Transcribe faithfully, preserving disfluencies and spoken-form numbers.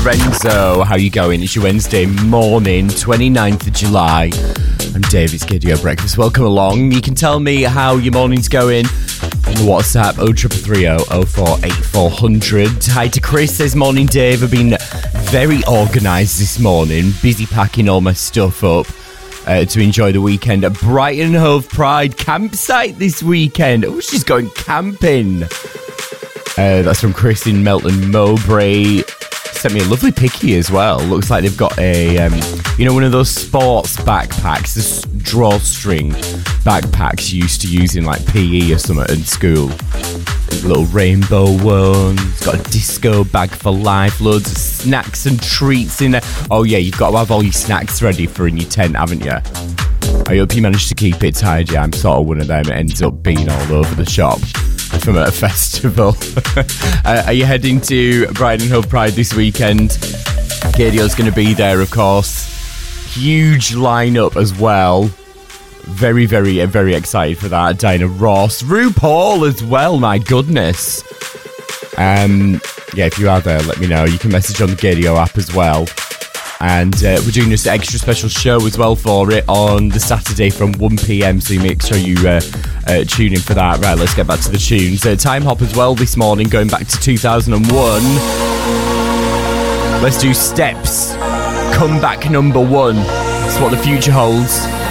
Lorenzo. How you going? It's your Wednesday morning, twenty-ninth of July. I'm David's Gideo Breakfast. Welcome along. You can tell me how your morning's going on the WhatsApp oh three three three oh oh four eight four hundred. Hi to Chris. Says, morning Dave. I've been very organised this morning. Busy packing all my stuff up uh, to enjoy the weekend at Brighton Hove Pride campsite this weekend. Oh, she's going camping. Uh, that's from Chris in Melton Mowbray. Sent me a lovely picky as well. Looks like they've got a, um, you know, one of those sports backpacks, this drawstring backpacks you used to use in like P E or something in school. Little rainbow one. It's got a disco bag for life, loads of snacks and treats in there. Oh yeah, you've got to have all your snacks ready for in your tent, haven't you? I hope you managed to keep it tidy. I'm sort of one of them that ends up being all over the shop from a festival. uh, are you heading to Brighton Hove Pride this weekend? Gideo's going to be there, of course. Huge lineup as well. Very, very, very excited for that. Diana Ross, RuPaul as well. My goodness. Um, yeah, if you are there, let me know. You can message on the Gideo app as well. And uh, we're doing this extra special show as well for it on the Saturday from one p.m, so you make sure you uh, uh, tune in for that. Right, let's get back to the tunes. Uh, Time Hop as well this morning, going back to two thousand one. Let's do Steps. Comeback number one. That's what the future holds.